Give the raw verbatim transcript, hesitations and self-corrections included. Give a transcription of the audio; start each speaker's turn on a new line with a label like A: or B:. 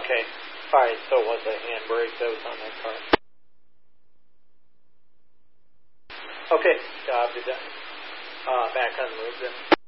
A: Okay. All right, so it was a handbrake that was on that car. Okay, job is done. Uh, back on the move then.